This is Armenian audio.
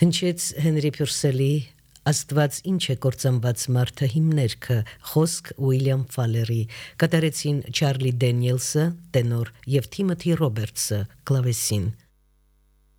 Հնչեց Հենրի Փյուրսելի Աստված ինչ է կործանված մարդը հիմներքը խոսք Ուիլյամ Ֆալերի կատարեցին Չարլի Դենիելսը տենոր եւ Թիմոթի Ռոբերտսը կլավեսին